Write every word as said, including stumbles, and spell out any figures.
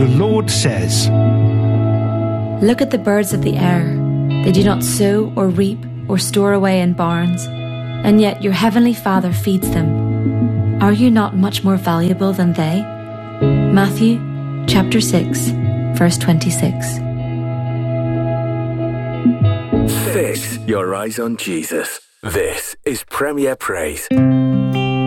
Lord says, Look at the birds of the air. They do not sow or reap or store away in barns, and yet your heavenly Father feeds them. Are you not much more valuable than they? Matthew chapter six, verse twenty-six. Fix your eyes on Jesus. This is Premier Praise.